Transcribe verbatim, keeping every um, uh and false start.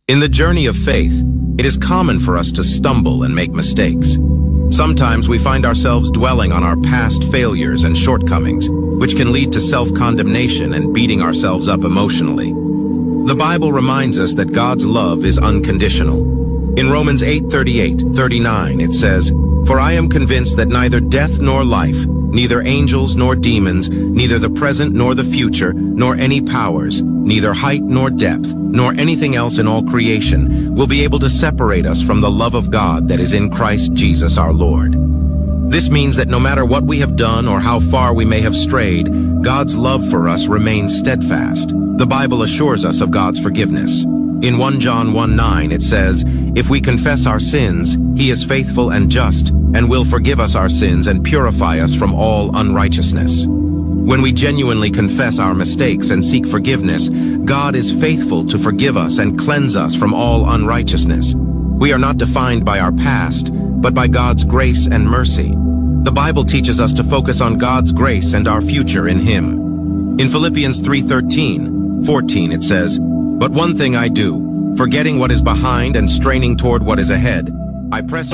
In the journey of faith, it is common for us to stumble and make mistakes. Sometimes we find ourselves dwelling on our past failures and shortcomings, which can lead to self-condemnation and beating ourselves up emotionally. The Bible reminds us that God's love is unconditional. In Romans eight thirty-eight thirty-nine, it says, "For I am convinced that neither death nor life, neither angels nor demons, neither the present nor the future, nor any powers, neither height nor depth, nor anything else in all creation, will be able to separate us from the love of God that is in Christ Jesus our Lord." This means that no matter what we have done or how far we may have strayed, God's love for us remains steadfast. The Bible assures us of God's forgiveness. In First John one nine, it says, "If we confess our sins, He is faithful and just, and will forgive us our sins and purify us from all unrighteousness." When we genuinely confess our mistakes and seek forgiveness, God is faithful to forgive us and cleanse us from all unrighteousness. We are not defined by our past, but by God's grace and mercy. The Bible teaches us to focus on God's grace and our future in Him. In Philippians three thirteen, fourteen, it says, "But one thing I do, forgetting what is behind and straining toward what is ahead, I press